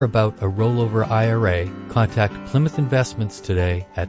About a rollover IRA, contact Plymouth Investments today at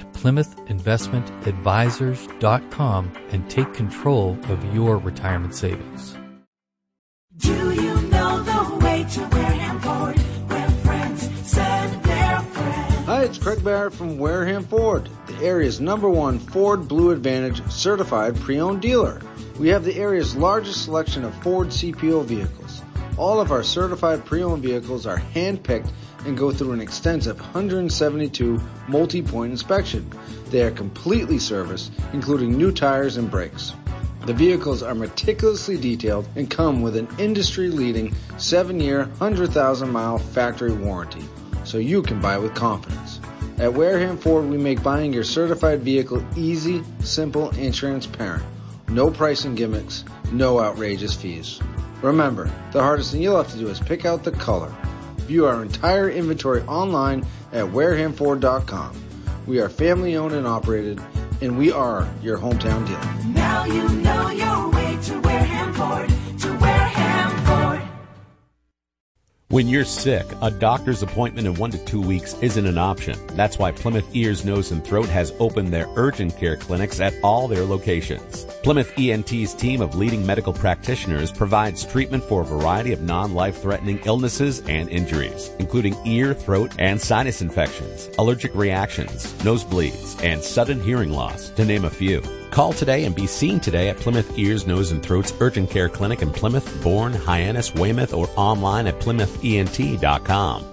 PlymouthInvestmentAdvisors.com and take control of your retirement savings. Do you know the way to Wareham Ford, where friends send their friends? Hi, it's Craig Barrett from Wareham Ford, the area's #1 Ford Blue Advantage certified pre-owned dealer. We have the area's largest selection of Ford CPO vehicles. All of our certified pre-owned vehicles are hand-picked and go through an extensive 172 multi-point inspection. They are completely serviced, including new tires and brakes. The vehicles are meticulously detailed and come with an industry-leading 7-year, 100,000-mile factory warranty, so you can buy with confidence. At Wareham Ford, we make buying your certified vehicle easy, simple, and transparent. No pricing gimmicks, no outrageous fees. Remember, the hardest thing you'll have to do is pick out the color. View our entire inventory online at warehamford.com. We are family owned and operated, and we are your hometown dealer. Now you know your way to Wareham Ford, to Wareham Ford. When you're sick, a doctor's appointment in 1 to 2 weeks isn't an option. That's why Plymouth Ears, Nose, and Throat has opened their urgent care clinics at all their locations. Plymouth ENT's team of leading medical practitioners provides treatment for a variety of non-life-threatening illnesses and injuries, including ear, throat, and sinus infections, allergic reactions, nosebleeds, and sudden hearing loss, to name a few. Call today and be seen today at Plymouth Ears, Nose, and Throat's Urgent Care Clinic in Plymouth, Bourne, Hyannis, Weymouth, or online at PlymouthENT.com.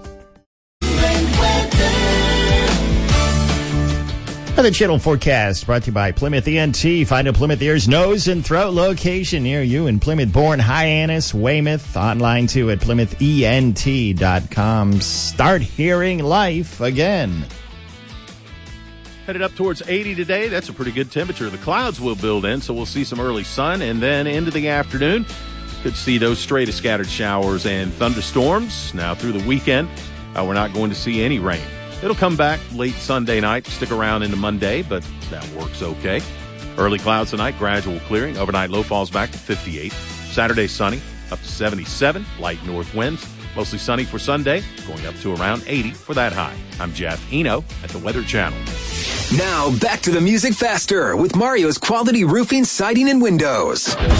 The Channel Forecast brought to you by Plymouth ENT. Find a Plymouth Ears, Nose, and Throat location near you in Plymouth, Bourne, Hyannis, Weymouth. Online too at PlymouthENT.com. Start hearing life again. Headed up towards 80 today. That's a pretty good temperature. The clouds will build in, so we'll see some early sun, and then into the afternoon, could see those stray to scattered showers and thunderstorms. Now through the weekend, we're not going to see any rain. It'll come back late Sunday night, stick around into Monday, but that works okay. Early clouds tonight, gradual clearing. Overnight low falls back to 58. Saturday sunny, up to 77. Light north winds. Mostly sunny for Sunday, going up to around 80 for that high. I'm Jeff Eno at the Weather Channel. Now back to the music faster with Mario's Quality Roofing, Siding, and Windows.